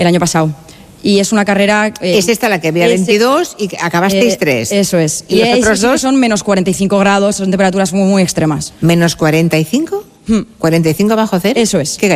el año pasado. Y es una carrera... es esta la que había 22 y acabasteis 3. Eso es. ¿Y los otros dos? Son menos 45 grados, son temperaturas muy, muy extremas. ¿Menos 45? ¿45 bajo cero? Eso es. ¿Qué